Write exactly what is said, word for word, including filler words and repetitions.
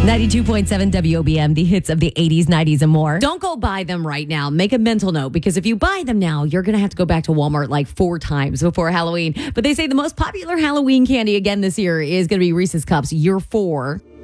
ninety-two point seven W O B M, the hits of the eighties, nineties, and more. Don't go buy them right now. Make a mental note, because if you buy them now, you're going to have to go back to Walmart like four times before Halloween. But they say the most popular Halloween candy again this year is going to be Reese's Cups Year four.